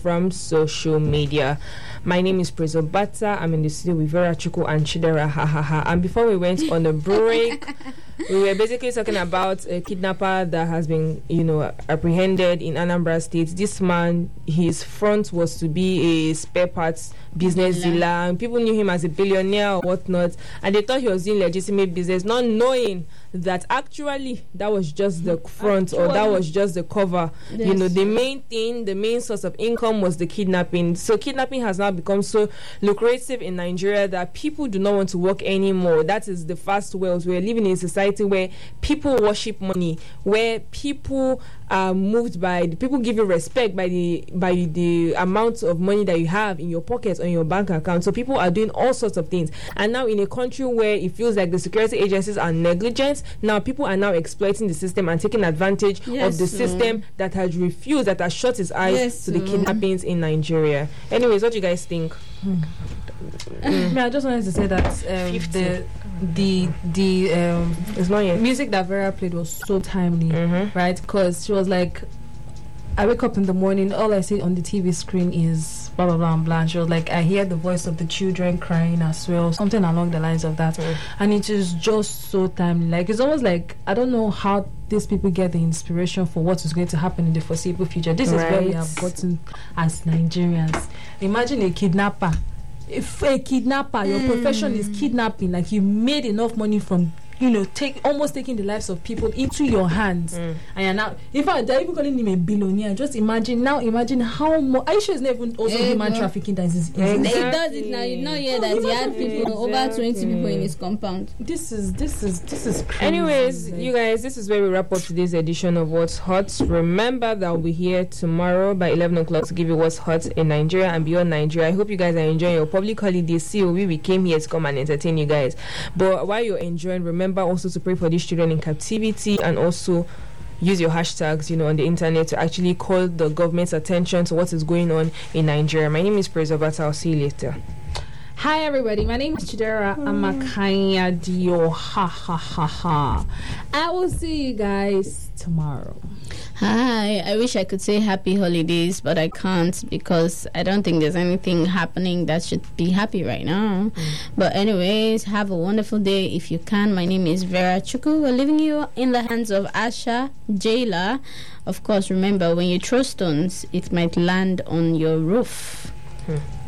from social media. My name is Prezo Bata. I'm in the studio with Vera Chuku and Chidera. And before we went on the break, we were basically talking about a kidnapper that has been, apprehended in Anambra State. This man, his front was to be a spare parts business dealer, and people knew him as a billionaire or whatnot, and they thought he was doing legitimate business, not knowing that actually that was just the front, or that was just the cover. Yes. The main thing, the main source of income was the kidnapping. So kidnapping has now become so lucrative in Nigeria that people do not want to work anymore. That is the fast wealth. We're living in a society where people worship money, where people are moved by, people give you respect by the amount of money that you have in your pockets or in your bank account. So people are doing all sorts of things. And now in a country where it feels like the security agencies are negligent, now people are now exploiting the system and taking advantage of the system that has refused, that has shut its eyes to the kidnappings in Nigeria. Anyways, what do you guys think? I just wanted to say that the it's not yet. Music that Vera played was so timely, right? Because she was like, I wake up in the morning, all I see on the TV screen is blah blah blah blah. And she was like, I hear the voice of the children crying as well, something along the lines of that. And it is just so timely. Like, it's almost like, I don't know how these people get the inspiration for what is going to happen in the foreseeable future. This is where we have gotten as Nigerians. Imagine a kidnapper. If a kidnapper, your profession is kidnapping, like you made enough money from taking the lives of people into your hands, and you're now, in fact, they're even calling him a billionaire. Just imagine how much. Are you sure it's not even also human trafficking that is exactly. He does it now. You know, that he had people, over 20 people in his compound. This is crazy. Anyways, you guys, this is where we wrap up today's edition of What's Hot. Remember that we'll be here tomorrow by 11 o'clock to give you what's hot in Nigeria and beyond Nigeria. I hope you guys are enjoying your public holiday. We came here to come and entertain you guys, but while you're enjoying, remember also to pray for these children in captivity, and also use your hashtags on the internet to actually call the government's attention to what is going on in Nigeria. My name is Prezo Bata. I'll see you later. Hi everybody, my name is Chidera Amakanya Dio. I will see you guys tomorrow. Hi, I wish I could say happy holidays, but I can't because I don't think there's anything happening that should be happy right now. But anyways, have a wonderful day if you can. My name is Vera Chuku. We're leaving you in the hands of Asha Jayla. Of course, remember, when you throw stones, it might land on your roof.